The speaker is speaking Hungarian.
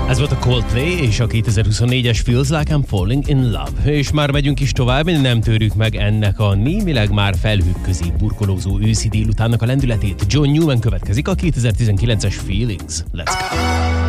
Ez volt a Coldplay és a 2024-es Feels Like I'm Falling in Love. És már megyünk is tovább, nem törjük meg ennek a némileg már felhők közé burkolózó őszi délutánnak a lendületét. John Newman következik, a 2019-es Feelings. Let's go!